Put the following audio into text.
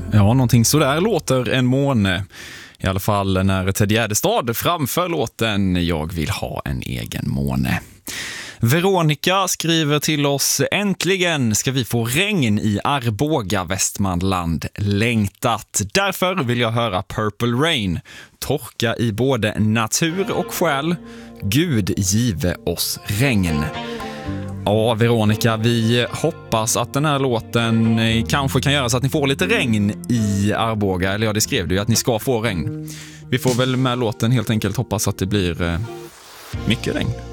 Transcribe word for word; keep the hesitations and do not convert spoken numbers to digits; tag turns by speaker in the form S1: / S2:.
S1: Ja, någonting så där låter en måne. I alla fall när Ted Gärdestad framför låten Jag vill ha en egen måne. Veronica skriver till oss: äntligen ska vi få regn i Arboga, Västmanland. Längtat. Därför vill jag höra Purple Rain. Torka i både natur och själ. Gud give oss regn. Ja, Veronica, vi hoppas att den här låten kanske kan göra så att ni får lite regn i Arboga. Eller ja, det skrev du ju att ni ska få regn. Vi får väl med låten helt enkelt hoppas att det blir mycket regn.